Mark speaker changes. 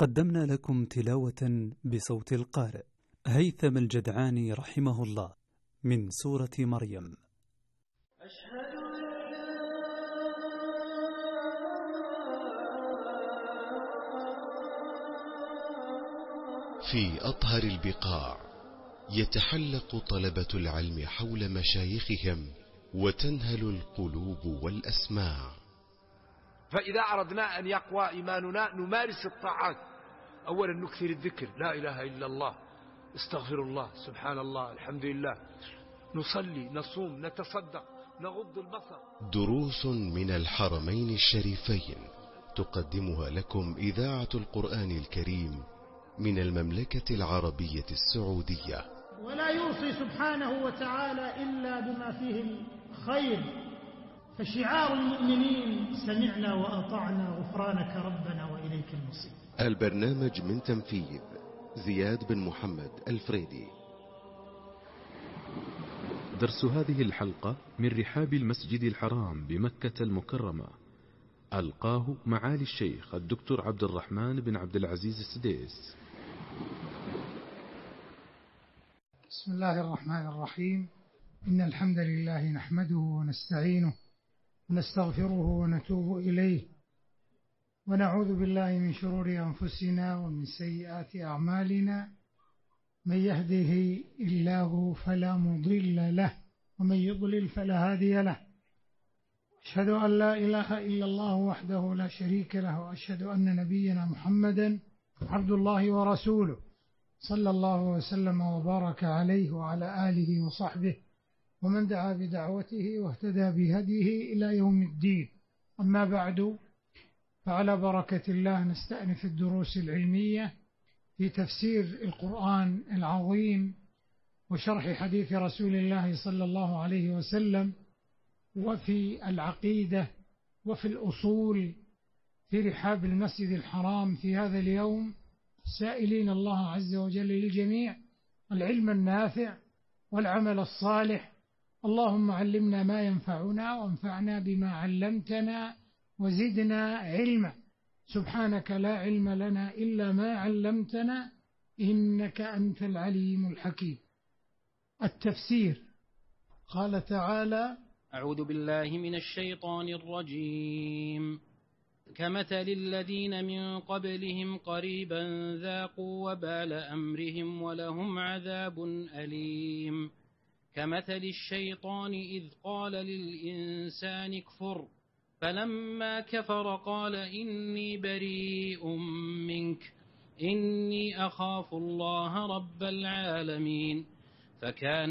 Speaker 1: قدمنا لكم تلاوة بصوت القارئ هيثم الجدعاني رحمه الله من سورة مريم.
Speaker 2: أشهد
Speaker 3: في أطهر البقاع يتحلق طلبة العلم حول مشايخهم وتنهل القلوب والأسماع.
Speaker 4: فإذا أردنا أن يقوى إيماننا نمارس الطاعات. أولا نكثر الذكر، لا إله إلا الله، استغفر الله، سبحان الله، الحمد لله، نصلي، نصوم، نتصدق، نغض البصر.
Speaker 3: دروس من الحرمين الشريفين تقدمها لكم إذاعة القرآن الكريم من المملكة العربية السعودية.
Speaker 5: ولا يوصي سبحانه وتعالى إلا بما فيه الخير، فشعار المؤمنين سمعنا وأطعنا غفرانك ربنا وإليك المصير.
Speaker 3: البرنامج من تنفيذ زياد بن محمد الفريدي.
Speaker 6: درس هذه الحلقة من رحاب المسجد الحرام بمكة المكرمة، ألقاه معالي الشيخ الدكتور عبد الرحمن بن عبد العزيز السديس.
Speaker 5: بسم الله الرحمن الرحيم. إن الحمد لله نحمده ونستعينه ونستغفره ونتوب إليه، ونعوذ بالله من شرور أنفسنا ومن سيئات أعمالنا. من يهده الله فلا مضل له ومن يضلل فلا هادي له. أشهد أن لا إله إلا الله وحده لا شريك له، وأشهد أن نبينا محمدا عبد الله ورسوله، صلى الله وسلم وبارك عليه وعلى آله وصحبه ومن دعا بدعوته واهتدى بهديه إلى يوم الدين. أما بعد، فعلى بركة الله نستأنف الدروس العلمية في تفسير القرآن العظيم وشرح حديث رسول الله صلى الله عليه وسلم، وفي العقيدة وفي الأصول في رحاب المسجد الحرام في هذا اليوم، سائلين الله عز وجل للجميع العلم النافع والعمل الصالح. اللهم علمنا ما ينفعنا وانفعنا بما علمتنا وزدنا علما. سبحانك لا علم لنا إلا ما علمتنا إنك أنت العليم الحكيم. التفسير. قال تعالى:
Speaker 7: أعوذ بالله من الشيطان الرجيم. كمثل الذين من قبلهم قريبا ذاقوا وبال أمرهم ولهم عذاب أليم. كمثل الشيطان إذ قال للإنسان اكفر فلما كفر قال إني بريء منك إني أخاف الله رب العالمين. فكان